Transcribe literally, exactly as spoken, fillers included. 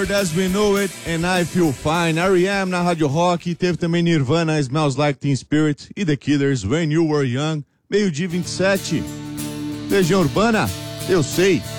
As We Know It and I Feel Fine. R E M na Rádio Rock, teve também Nirvana, Smells Like Teen Spirit e The Killers, When You Were Young, meio-dia vinte e sete. Legião Urbana, eu sei.